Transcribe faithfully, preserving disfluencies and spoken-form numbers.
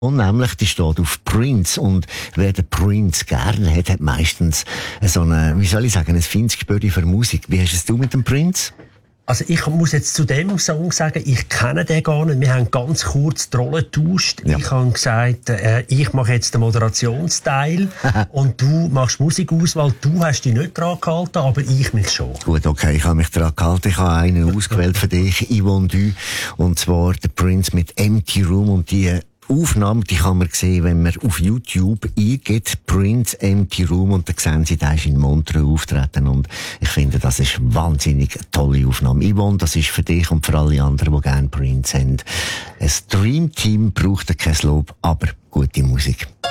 Und nämlich, die steht auf Prince. Und wer den Prince gerne hat, hat meistens so eine, wie soll ich sagen, ein feines Gespür für Musik. Wie hast es du mit dem Prince? Also ich muss jetzt zu dem Song sagen, ich kenne den gar nicht. Wir haben ganz kurz die Rolle getauscht. Ja. Ich habe gesagt, äh, ich mache jetzt den Moderationsteil und du machst Musikauswahl. Du hast dich nicht dran gehalten, aber ich mich schon. Gut, okay, ich habe mich dran gehalten. Ich habe einen ausgewählt für dich, Yvonne Du, und zwar der Prince mit Empty Room. Und die Aufnahme, die kann man sehen, wenn man auf YouTube eingibt, Prince Empty Room, und dann sehen Sie, da ist in Montreux auftreten, und ich finde, das ist eine wahnsinnig tolle Aufnahme. Yvonne, das ist für dich und für alle anderen, die gerne Prince haben. Ein Dream Team braucht kein Lob, aber gute Musik.